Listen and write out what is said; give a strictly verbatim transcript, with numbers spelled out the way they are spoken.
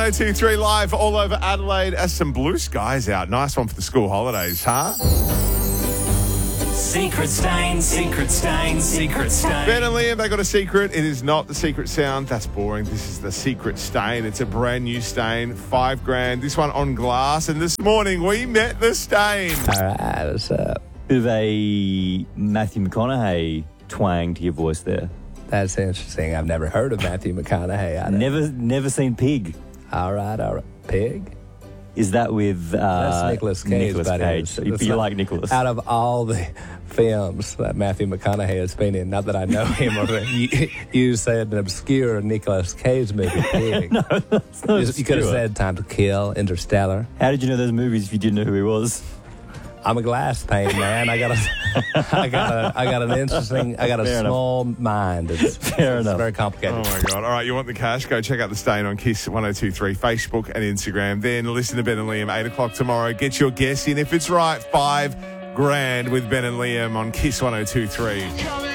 oh two three live all over Adelaide as some blue skies out. Nice one for the school holidays, huh? Secret stain, secret stain, secret stain. Ben and Liam, they got a secret. It is not the secret sound. That's boring. This is the secret stain. It's a brand new stain. Five grand. This one on glass. And this morning we met the stain. All right, what's up? Bit of a Matthew McConaughey twang to your voice there. That's interesting. I've never heard of Matthew McConaughey. I don't- Never, never seen Pig. All right, all right. Pig? Is that with uh, That's Nicolas Cage. Nicolas buddy. Cage. So you, That's you not- like Nicolas? Out of all the films that Matthew McConaughey has been in, not that I know him, or that you, you said an obscure Nicolas Cage movie, Pig. no, that's not you, you could have obscure. said Time to Kill, Interstellar. How did you know those movies if you didn't know who he was? I'm a glass pane man. I got a, I got a, I got an interesting, I got a Fair small mind. It's, Fair it's enough. very complicated. Oh, my God. All right, you want the cash? Go check out the stain on Kiss one oh two three, Facebook and Instagram. Then listen to Ben and Liam, eight o'clock tomorrow. Get your guess in. If it's right, five grand with Ben and Liam on Kiss one oh two three.